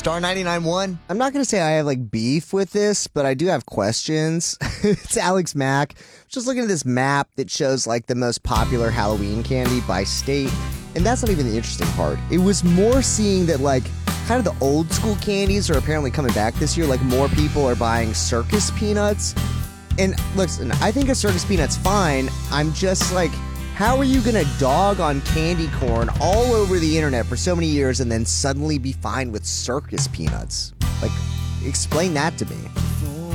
Star 99.1. I'm not going to say I have like beef with this, but I do have questions. It's Alex Mack. Just looking at this map that shows like the most popular Halloween candy by state. And that's not even the interesting part. It was more seeing that like kind of the old school candies are apparently coming back this year. Like more people are buying circus peanuts. And listen, I think a circus peanut's fine. I'm just like, how are you gonna dog on candy corn all over the internet for so many years and then suddenly be fine with circus peanuts? Like, explain that to me.